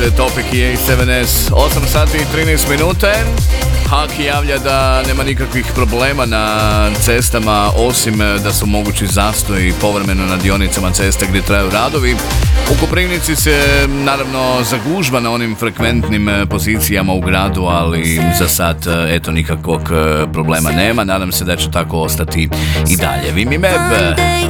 Topic je 7S, 8 sati i 13 minute. Haki javlja da nema nikakvih problema na cestama, osim da su mogući zastoji povremeno na dionicama cesta gdje traju radovi. U Koprivnici se naravno zagužva na onim frekventnim pozicijama u gradu, ali za sad eto nikakvog problema nema. Nadam se da će tako ostati i dalje. Vimi Meb.